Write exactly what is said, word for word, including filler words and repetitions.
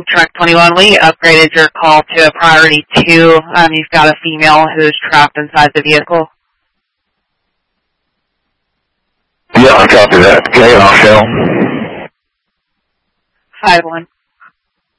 Truck twenty-one, we upgraded your call to a priority two. Um, you've got a female who's trapped inside the vehicle. Yeah, I copy that. Okay, I'll show. five one.